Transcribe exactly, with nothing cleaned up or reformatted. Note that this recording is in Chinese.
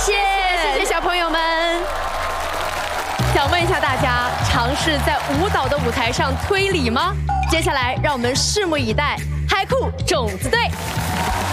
谢，谢谢小朋友们。想问一下大家，尝试在舞蹈的舞台上推理吗？接下来让我们拭目以待，海酷种子队。